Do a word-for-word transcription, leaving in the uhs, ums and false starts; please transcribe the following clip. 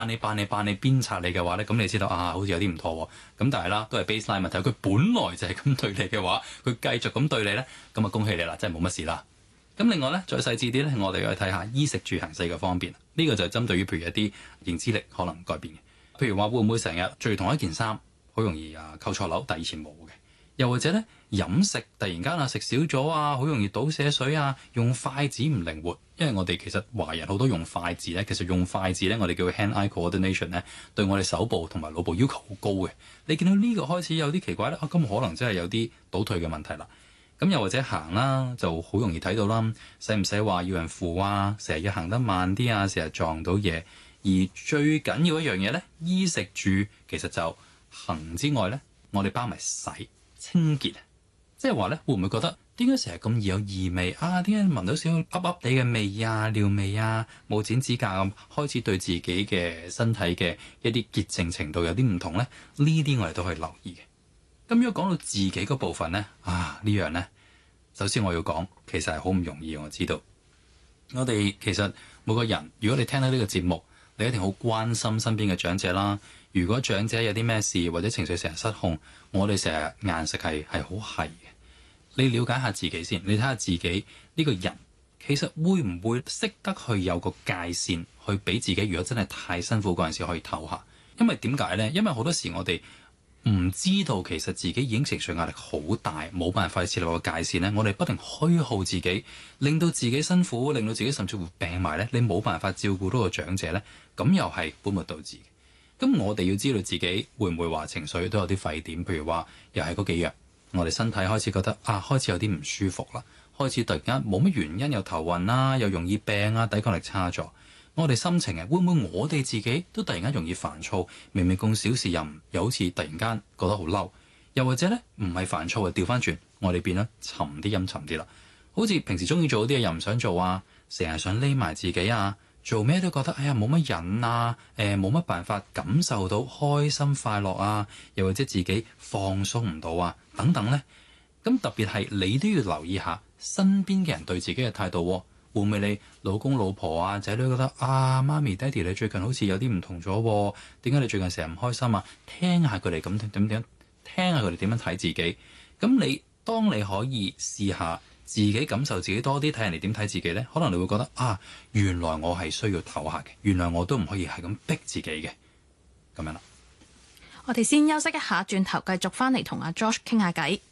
你扮你扮你鞭策你嘅話咧，咁你知道啊，好似有啲唔妥喎。咁但係啦，都係 baseline 問題。佢本來就係咁對你嘅話，佢繼續咁對你咧，咁啊恭喜你啦，真係冇乜事啦。咁另外咧，再細緻啲咧，我哋去睇下衣食住行四個方面。呢、這個就係針對於譬如一啲認知力可能改變嘅。譬如話會唔會成日着同一件衫，好容易啊扣錯鈕，但以前冇嘅。又或者咧，飲食突然間啊食少咗啊，好容易倒瀉水啊，用筷子唔靈活。因為我哋其實華人好多用筷子咧，其實用筷子咧，我哋叫 hand-eye coordination 咧，對我哋手部同埋腦部要求好高嘅。你見到呢個開始有啲奇怪咧，啊咁可能真係有啲倒退嘅問題啦。咁又或者行啦，就好容易睇到啦，使唔使話要人扶啊？成日要行得慢啲啊，成日撞到嘢。而最緊要一樣嘢咧，衣食住其實就行之外咧，我哋包埋洗清潔。即係話咧，會唔會覺得點解成日咁易有異味啊？點解聞到少少噏噏地嘅味啊、尿味啊、冇剪指甲咁，開始對自己嘅身體嘅一啲潔淨程度有啲唔同咧？呢啲我哋都可以留意嘅。咁如果講到自己嗰部分咧，啊呢樣咧，首先我要講，其實係好唔容易。我知道我哋其實每個人，如果你聽到呢個節目，你一定好關心身邊嘅長者啦。如果長者有啲咩事或者情緒成日失控，我哋成日硬食係係好係嘅。你了解下自己先，你睇下自己呢個人其實會唔會識得去有個界線，去俾自己如果真係太辛苦嗰陣時可以唞下。因為點解呢？因為好多時我哋唔知道其實自己已經情緒壓力好大，冇辦法設立個界線呢，我哋不停虛耗自己，令到自己辛苦，令到自己甚至乎病埋呢。你冇辦法照顧到個長者呢，咁又係本末倒置。咁我哋要知道自己會唔會話情緒都有啲沸點，譬如話又係嗰幾樣。我哋身體開始覺得啊，開始有啲唔舒服啦，開始突然間冇乜原因又頭暈啦，又容易病啊，抵抗力差咗。我哋心情啊，會唔會我哋自己都突然間容易煩躁？明明咁小事又唔又好似突然間覺得好嬲，又或者咧唔係煩躁啊，調翻轉我哋變得沉啲陰沉啲啦。好似平時中意做啲嘢又唔想做啊，成日想匿埋自己啊，做咩都覺得哎呀冇乜癮啊，誒冇乜辦法感受到開心快樂啊，又或者自己放鬆唔到啊等等呢。咁特別係你都要留意下身邊嘅人對自己嘅態度喎。會唔會你老公老婆啊仔女覺得啊媽咪爹哋你最近好似有啲唔同咗，點解你最近成日唔開心啊？聽下佢哋咁點點，聽下佢哋點樣睇自己。咁你當你可以試下自己感受自己多啲，睇人哋點睇自己呢，可能你會覺得啊，原來我係需要唞下嘅，原來我都唔可以係咁逼自己嘅，咁樣啦。 我哋先休息一下，轉頭繼續翻嚟同阿 Josh 傾下偈。